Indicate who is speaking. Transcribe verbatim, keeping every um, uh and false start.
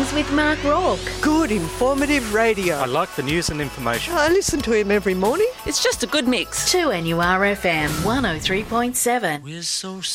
Speaker 1: News with Mark Rourke.
Speaker 2: Good, informative radio.
Speaker 3: I like the news and information.
Speaker 2: I listen to him every morning.
Speaker 4: It's just a good mix.
Speaker 1: two N U R F M one oh three point seven.
Speaker 5: We're so